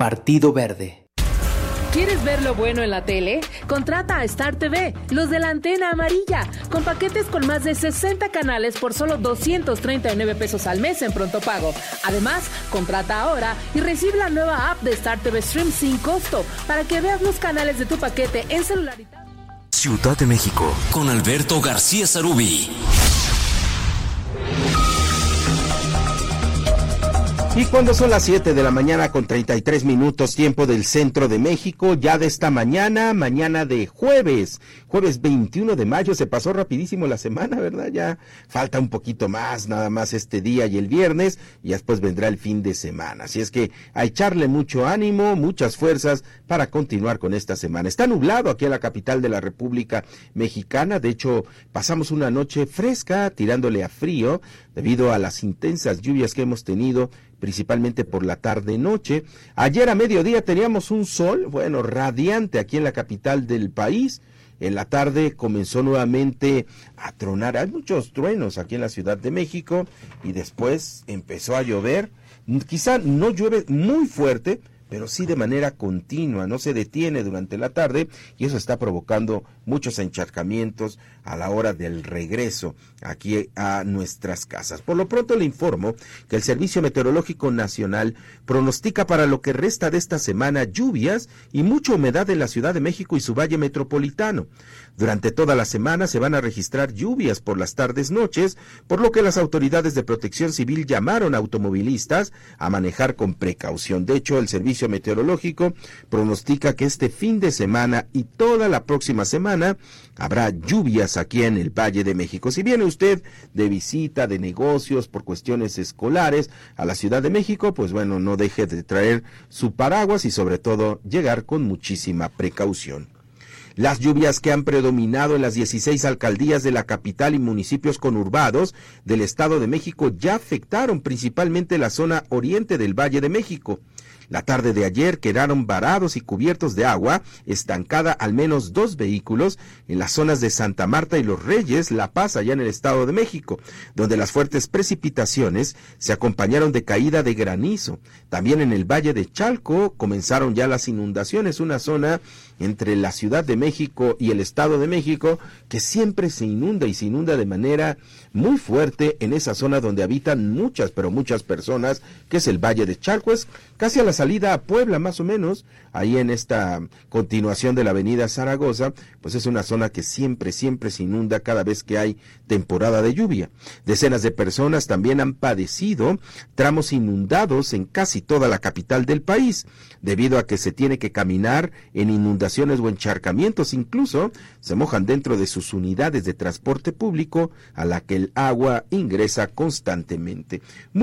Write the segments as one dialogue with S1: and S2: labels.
S1: Partido Verde.
S2: ¿Quieres ver lo bueno en la tele? Contrata a Star TV, los de la antena amarilla, con paquetes con más de 60 canales por solo 239 pesos al mes en pronto pago. Además, contrata ahora y recibe la nueva app de Star TV Stream sin costo para que veas los canales de tu paquete en celular y tablet.
S3: Ciudad de México, con Alberto García Zarubi.
S4: Y cuando son las 7 de la mañana con 33 minutos, tiempo del centro de México, ya de esta mañana de jueves 21 de mayo, se pasó rapidísimo la semana, ¿verdad? Ya falta un poquito más, nada más este día y el viernes, y después vendrá el fin de semana. Así es que a echarle mucho ánimo, muchas fuerzas para continuar con esta semana. Está nublado aquí en la capital de la República Mexicana, de hecho pasamos una noche fresca, tirándole a frío, debido a las intensas lluvias que hemos tenido, principalmente por la tarde-noche. Ayer a mediodía teníamos un sol, radiante aquí en la capital del país. En la tarde comenzó nuevamente a tronar. Hay muchos truenos aquí en la Ciudad de México y después empezó a llover. Quizá no llueve muy fuerte, pero sí de manera continua, no se detiene durante la tarde y eso está provocando muchos encharcamientos a la hora del regreso aquí a nuestras casas. Por lo pronto le informo que el Servicio Meteorológico Nacional pronostica para lo que resta de esta semana lluvias y mucha humedad en la Ciudad de México y su valle metropolitano. Durante toda la semana se van a registrar lluvias por las tardes-noches, por lo que las autoridades de protección civil llamaron a automovilistas a manejar con precaución. De hecho, el Servicio Meteorológico pronostica que este fin de semana y toda la próxima semana habrá lluvias aquí en el Valle de México. Si viene usted de visita, de negocios, por cuestiones escolares a la Ciudad de México, pues no deje de traer su paraguas y sobre todo llegar con muchísima precaución. Las lluvias que han predominado en las 16 alcaldías de la capital y municipios conurbados del Estado de México ya afectaron principalmente la zona oriente del Valle de México. La tarde de ayer quedaron varados y cubiertos de agua, estancada al menos 2 vehículos en las zonas de Santa Marta y Los Reyes, La Paz, allá en el Estado de México, donde las fuertes precipitaciones se acompañaron de caída de granizo. También en el Valle de Chalco comenzaron ya las inundaciones, una zona entre la Ciudad de México y el Estado de México que siempre se inunda y se inunda de manera muy fuerte en esa zona donde habitan muchas personas, que es el Valle de Chalco, es casi a la salida a Puebla más o menos, ahí en esta continuación de la avenida Zaragoza, pues es una zona que siempre se inunda cada vez que hay temporada de lluvia. Decenas de personas también han padecido tramos inundados en casi toda la capital del país, debido a que se tiene que caminar en inundaciones o encharcamientos, incluso se mojan dentro de sus unidades de transporte público a la que el agua ingresa constantemente.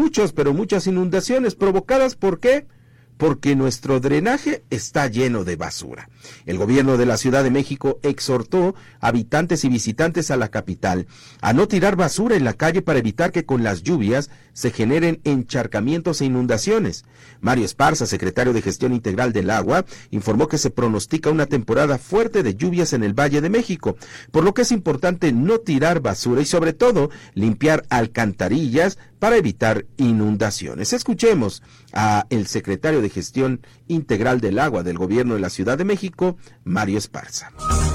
S4: Muchas inundaciones provocadas, ¿por qué? Porque nuestro drenaje está lleno de basura. El gobierno de la Ciudad de México exhortó a habitantes y visitantes a la capital a no tirar basura en la calle para evitar que con las lluvias se generen encharcamientos e inundaciones. Mario Esparza, secretario de Gestión Integral del Agua, informó que se pronostica una temporada fuerte de lluvias en el Valle de México, por lo que es importante no tirar basura y sobre todo limpiar alcantarillas para evitar inundaciones. Escuchemos a el secretario de Gestión Integral del Agua del Gobierno de la Ciudad de México, Mario Esparza.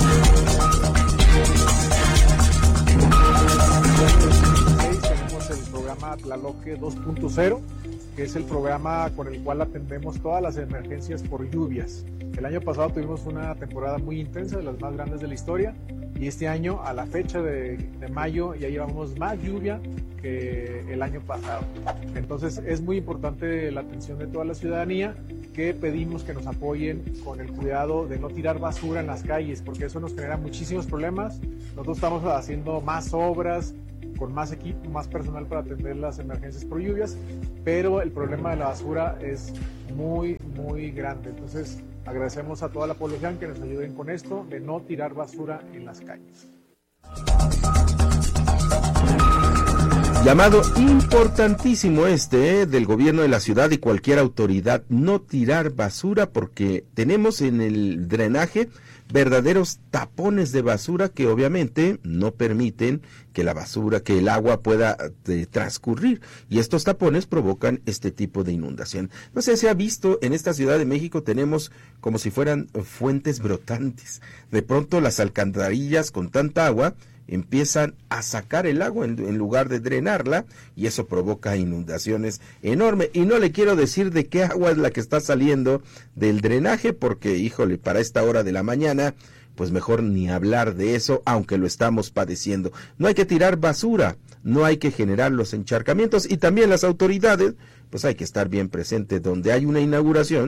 S5: Tenemos el programa Tlaloque 2.0, que es el programa con el cual atendemos todas las emergencias por lluvias. El año pasado tuvimos una temporada muy intensa, de las más grandes de la historia, y este año, a la fecha de mayo, ya llevamos más lluvia que el año pasado. Entonces es muy importante la atención de toda la ciudadanía, que pedimos que nos apoyen con el cuidado de no tirar basura en las calles, porque eso nos genera muchísimos problemas. Nosotros estamos haciendo más obras, con más equipo, más personal para atender las emergencias por lluvias, pero el problema de la basura es muy grande. Entonces agradecemos a toda la población que nos ayuden con esto, de no tirar basura en las calles.
S4: Llamado importantísimo del gobierno de la ciudad y cualquier autoridad, no tirar basura, porque tenemos en el drenaje verdaderos tapones de basura que obviamente no permiten que la basura, que el agua pueda transcurrir, y estos tapones provocan este tipo de inundación. No sé si ha visto, en esta Ciudad de México tenemos como si fueran fuentes brotantes. De pronto las alcantarillas con tanta agua empiezan a sacar el agua en lugar de drenarla, y eso provoca inundaciones enormes. Y no le quiero decir de qué agua es la que está saliendo del drenaje, porque híjole, para esta hora de la mañana, pues mejor ni hablar de eso, aunque lo estamos padeciendo. No hay que tirar basura, no hay que generar los encharcamientos, y también las autoridades, pues hay que estar bien presentes donde hay una inundación,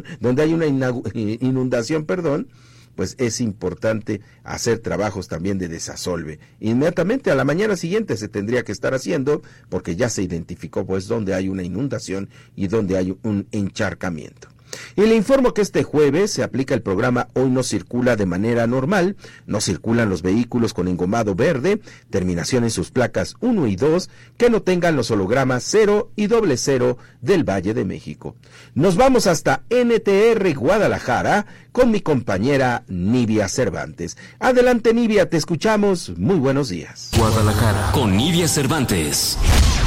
S4: pues es importante hacer trabajos también de desasolve. Inmediatamente a la mañana siguiente se tendría que estar haciendo, porque ya se identificó pues donde hay una inundación y donde hay un encharcamiento. Y le informo que este jueves se aplica el programa Hoy no circula de manera normal. No circulan los vehículos con engomado verde, terminación en sus placas 1 y 2, que no tengan los hologramas 0 y 00 del Valle de México. Nos vamos hasta NTR Guadalajara con mi compañera Nivia Cervantes. Adelante, Nivia, te escuchamos. Muy buenos días.
S3: Guadalajara con Nivia Cervantes.